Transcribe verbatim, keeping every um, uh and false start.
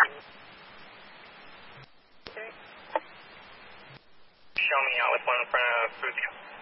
Show me out with one in front of Fruit.